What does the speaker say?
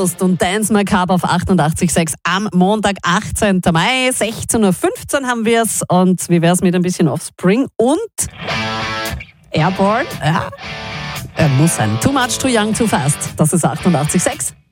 Ghost und Dance Macabre auf 88.6 am Montag, 18. Mai. 16.15 Uhr haben wir es. Und wie wäre es mit ein bisschen Offspring und Airborne? Ja, er muss sein. Too much, too young, too fast. Das ist 88.6.